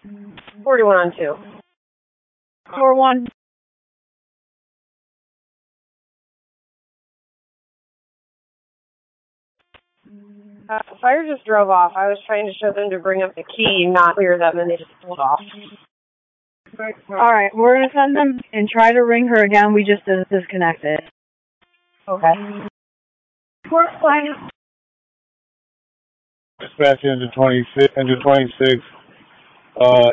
41 on 2. 4-1. Fire just drove off. I was trying to show them to bring up the key, not clear them, and they just pulled off. Alright, we're going to send them and try to ring her again. We just disconnected. Okay. Dispatch into 26,